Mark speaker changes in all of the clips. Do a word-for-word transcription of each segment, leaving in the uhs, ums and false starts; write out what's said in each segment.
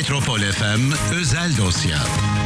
Speaker 1: Metropol F M Özel Dosya.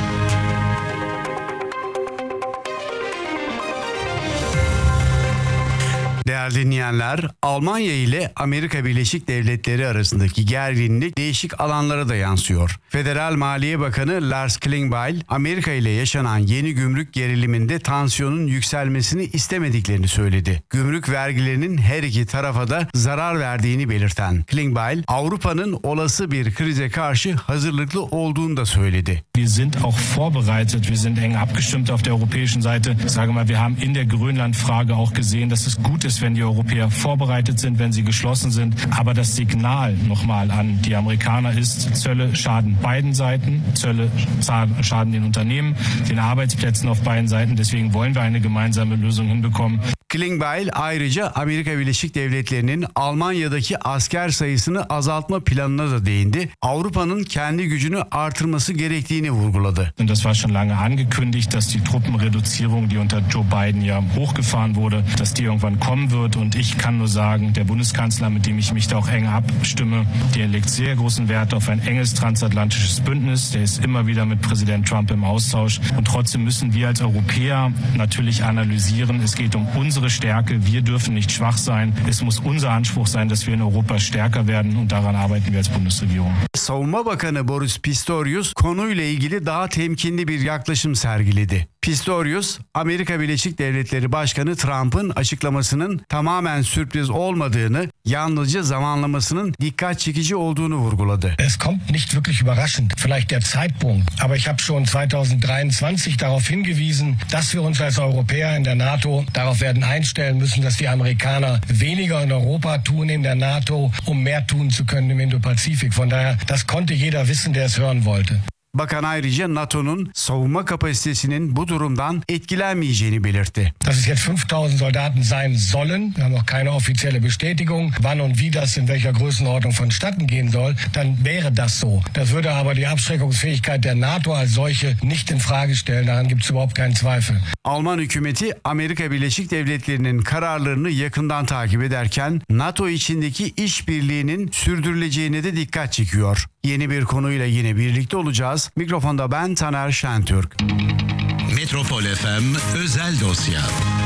Speaker 2: Değerli dinleyenler, Almanya ile Amerika Birleşik Devletleri arasındaki gerginlik değişik alanlara da yansıyor. Federal Maliye Bakanı Lars Klingbeil, Amerika ile yaşanan yeni gümrük geriliminde tansiyonun yükselmesini istemediklerini söyledi. Gümrük vergilerinin her iki tarafa da zarar verdiğini belirten Klingbeil, Avrupa'nın olası bir krize karşı hazırlıklı olduğunu da söyledi.
Speaker 3: Wir sind auch vorbereitet, wir sind eng abgestimmt auf der europäischen Seite. Ich sage mal, wir haben in der Grönland-Frage auch gesehen, dass es gut ist, wenn die Europäer vorbereitet sind, wenn sie geschlossen sind. Aber das Signal nochmal an die Amerikaner ist, Zölle schaden beiden Seiten. Zölle schaden den Unternehmen, den Arbeitsplätzen auf beiden Seiten. Deswegen wollen wir eine gemeinsame Lösung hinbekommen.
Speaker 2: Klingbeil ayrıca Amerika Birleşik Devletleri'nin Almanya'daki asker sayısını azaltma planına da değindi. Avrupa'nın kendi gücünü artırması gerektiğini vurguladı.
Speaker 3: Und das war schon lange angekündigt, dass die Truppenreduzierung, die unter Joe Biden ja hochgefahren wurde, dass die irgendwann kommen wird. Und ich kann nur sagen, der Bundeskanzler, mit dem ich mich da auch eng abstimme, der legt sehr großen Wert auf ein enges transatlantisches Bündnis. Der ist immer wieder mit Präsident Trump im Austausch. Und trotzdem müssen wir als Europäer natürlich analysieren, es geht um unsere Stärke. Wir dürfen nicht schwach sein. Es muss unser Anspruch sein, dass wir in Europa stärker werden. Und daran arbeiten wir als Bundesregierung.
Speaker 2: Savunma Bakanı Boris Pistorius konuyla ilgili daha temkinli bir yaklaşım sergiledi. Pistorius, Amerika Birleşik Devletleri Başkanı Trump'ın açıklamasının tamamen sürpriz olmadığını, yalnızca zamanlamasının dikkat çekici olduğunu vurguladı.
Speaker 4: Es kommt nicht wirklich überraschend, vielleicht der Zeitpunkt, aber ich habe schon zwanzig dreiundzwanzig darauf hingewiesen, dass wir uns als Europäer in der NATO darauf werden einstellen müssen, dass die Amerikaner weniger in Europa tun in der NATO, um mehr tun zu können im Indo-Pazifik. Von daher, das konnte jeder wissen, der es hören wollte.
Speaker 2: Bakan ayrıca NATO'nun savunma kapasitesinin bu durumdan etkilenmeyeceğini belirtti.
Speaker 4: Dass es jetzt fünftausend Soldaten sein sollen, wir haben noch keine offizielle Bestätigung, wann und wie das in welcher Größenordnung vonstatten gehen soll, dann wäre das so. Das würde aber die Abschreckungsfähigkeit der NATO als solche nicht in Frage stellen, daran gibt es überhaupt keinen Zweifel.
Speaker 2: Alman hükümeti Amerika Birleşik Devletleri'nin kararlarını yakından takip ederken NATO içindeki işbirliğinin sürdürüleceğine de dikkat çekiyor. Yeni bir konuyla yine birlikte olacağız. Mikrofonda ben Taner Şentürk.
Speaker 1: Metropol F M Özel Dosya.